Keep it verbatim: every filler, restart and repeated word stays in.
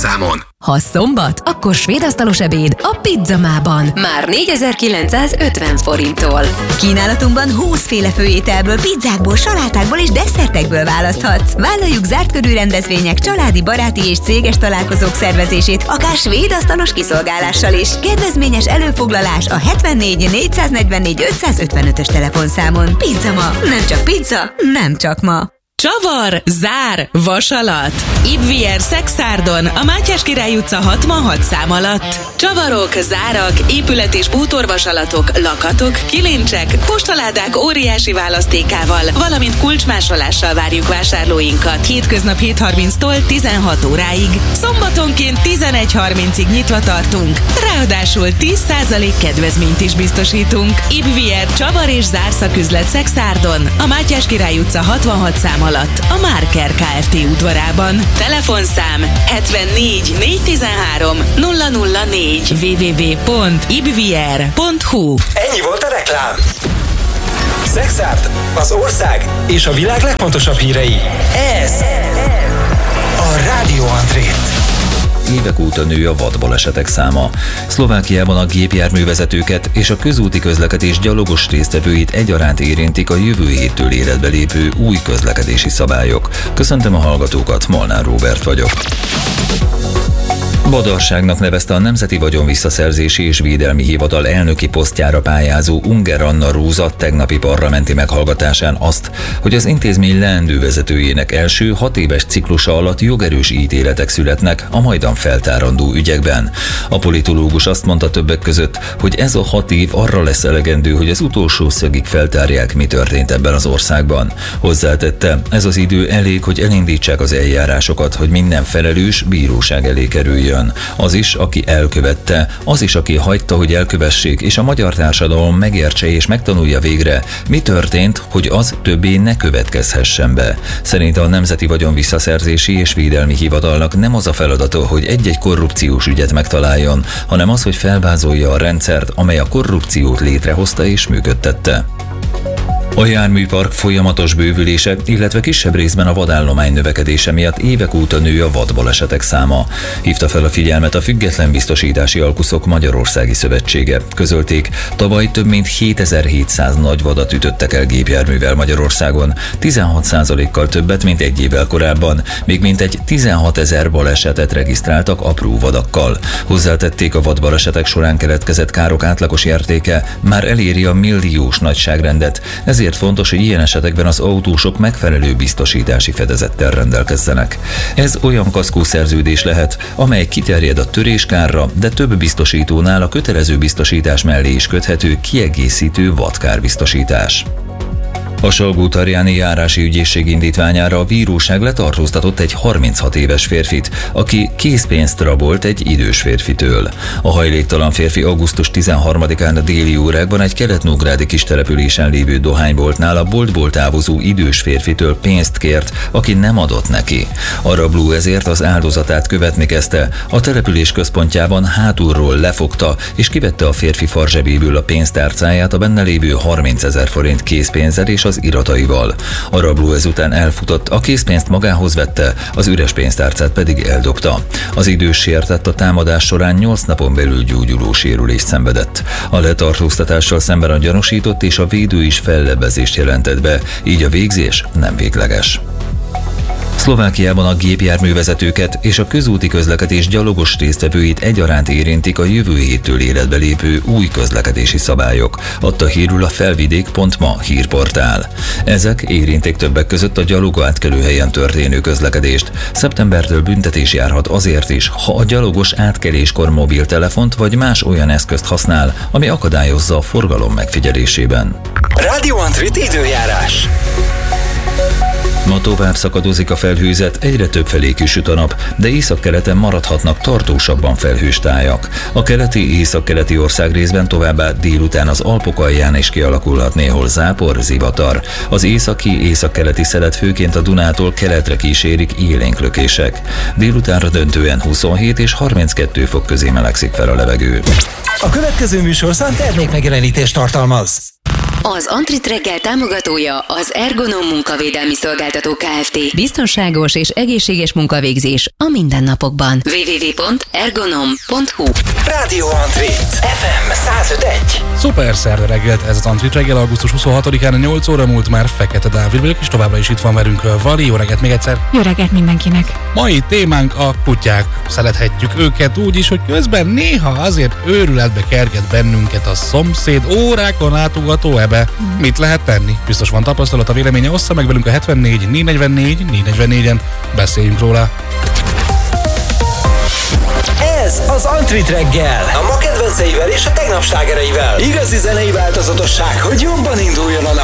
telefonszámon. Ha szombat, akkor svédasztalos ebéd a Pizzamában. Már négyezer-kilencszázötven forinttól. Kínálatunkban húszféle főételből, pizzákból, salátákból és desszertekből választhatsz. Vállaljuk zárt körű rendezvények, családi, baráti és céges találkozók szervezését, akár svédasztalos kiszolgálással is. Kedvezményes előfoglalás a hetvennégy négyszáznegyvennégy ötszázötvenötös telefonszámon. Pizzama, nem csak pizza, nem csak ma. Csavar, zár, vasalat. Ibvier Szexárdon, a Mátyás Király utca hatvanhat szám alatt. Csavarok, zárak, épület- és bútorvasalatok, lakatok, kilincsek, postaládák óriási választékával, valamint kulcsmásolással várjuk vásárlóinkat. Hétköznap hét harminctól tizenhat óráig. Szombatonként tizenegy harmincig nyitva tartunk. Ráadásul tíz százalék kedvezményt is biztosítunk. Ibvier Csavar és zárszaküzlet Szexárdon, a Mátyás Király utca hatvanhat szám alatt, a Márker Kft. Udvarában. Telefonszám hetvennégy négyszáztizenhárom nulla nulla négy double-u double-u double-u pont ibvier pont hu. Ennyi volt a reklám. Szexárd, az ország és a világ legfontosabb hírei. Ez a Rádió André. Évek óta nő a vadbalesetek száma. Szlovákiában a gépjárművezetőket és a közúti közlekedés gyalogos résztvevőit egyaránt érintik a jövő héttől életbe lépő új közlekedési szabályok. Köszöntöm a hallgatókat, Molnár Róbert vagyok. Badarságnak nevezte a Nemzeti Vagyonvisszaszerzési és Védelmi Hivatal elnöki posztjára pályázó Unger Anna Róza tegnapi parlamenti meghallgatásán azt, hogy az intézmény leendő vezetőjének első hat éves ciklusa alatt jogerős ítéletek születnek a majdan feltárandó ügyekben. A politológus azt mondta többek között, hogy ez a hat év arra lesz elegendő, hogy az utolsó szögig feltárják, mi történt ebben az országban. Hozzátette, ez az idő elég, hogy elindítsák az eljárásokat, hogy minden felelős bíróság elé kerüljön. Az is, aki elkövette, az is, aki hagyta, hogy elkövessék, és a magyar társadalom megértse és megtanulja végre, mi történt, hogy az többé ne következhessen be. Szerint a Nemzeti Vagyonvisszaszerzési és Védelmi Hivatalnak nem az a feladata, hogy egy-egy korrupciós ügyet megtaláljon, hanem az, hogy felvázolja a rendszert, amely a korrupciót létrehozta és működtette. A járműpark folyamatos bővülése, illetve kisebb részben a vadállomány növekedése miatt évek óta nő a vadbalesetek száma. Hívta fel a figyelmet a Független Biztosítási Alkuszok Magyarországi Szövetsége. Közölték, tavaly több mint hétezer-hétszáz nagy vadat ütöttek el gépjárművel Magyarországon, tizenhat százalékkal többet, mint egy évvel korábban, még mintegy tizenhatezer balesetet regisztráltak apró vadakkal. Hozzátették, a vadbalesetek során keletkezett károk átlagos értéke már eléri a milliós nagyságrendet, ezért fontos, hogy ilyen esetekben az autósok megfelelő biztosítási fedezettel rendelkezzenek. Ez olyan kaszkószerződés lehet, amely kiterjed a töréskárra, de több biztosítónál a kötelező biztosítás mellé is köthető kiegészítő vadkárbiztosítás. A Salgótarjáni járási ügyészség indítványára a bíróság letartóztatott egy harminchat éves férfit, aki készpénzt rabolt egy idős férfitől. A hajléktalan férfi augusztus tizenharmadikán a déli órákban egy kelet-nógrádi kistelepülésen lévő dohányboltnál a boltból távozó idős férfitől pénzt kért, aki nem adott neki. A rabló ezért az áldozatát követni kezdte, a település központjában hátulról lefogta és kivette a férfi farzsebéből a pénztárcáját, a benne lévő harmincezer forint készpénzzel és az irataival. A rabló ezután elfutott, a készpénzt magához vette, az üres pénztárcát pedig eldobta. Az idős sértett a támadás során nyolc napon belül gyógyuló sérülést szenvedett. A letartóztatással szemben a gyanúsított és a védő is fellebbezést jelentett be, így a végzés nem végleges. Szlovákiában a gépjárművezetőket és a közúti közlekedés gyalogos résztvevőit egyaránt érintik a jövő héttől életbe lépő új közlekedési szabályok, adta hírül a felvidék pont ma hírportál. Ezek érintik többek között a gyalog átkelőhelyen történő közlekedést. Szeptembertől büntetés járhat azért is, ha a gyalogos átkeléskor mobiltelefont vagy más olyan eszközt használ, ami akadályozza a forgalom megfigyelésében. Rádió Andrit időjárás. Ma tovább szakadozik a felhőzet, egyre több felé kisüt a nap, de északkeleten maradhatnak tartósabban felhős tájak. A keleti északkeleti országrészben továbbá délután az Alpok alján is kialakulhat néhol zápor, zivatar. Az északi északkeleti szelet főként a Dunától keletre kísérik élénk lökések. Délutánra döntően huszonhét és harminckettő fok közé melegszik fel a levegő. A következő műsorszám termékmegjelenítést tartalmaz. Az Antrit reggel támogatója az Ergonom munkavédelmi szolgáltató Kft. Biztonságos és egészséges munkavégzés a mindennapokban. double-u double-u double-u pont ergonom pont hu Rádió Antrit ef em száz öt egy. Szuper szerda reggelt, ez az Antrit reggel, augusztus huszonhatodikán, nyolc óra múlt már, Fekete Dávid vagyok, és továbbra is itt van velünk Vali. Jó reggelt még egyszer! Jó reggelt mindenkinek! Mai témánk a kutyák. Szerethetjük őket úgy is, hogy közben néha azért őrületbe kerget bennünket a szomszéd, órákon átugató ebe. Mit lehet tenni? Biztos van tapasztalat, a véleménye, ossza meg velünk a hetvennégy négy negyvennégy négy negyvennégyen. Beszéljünk róla. Ez az Antrit reggel, a ma kedvenceivel és a tegnap slágereivel. Igazi zenei változatosság, hogy jobban induljon a nap.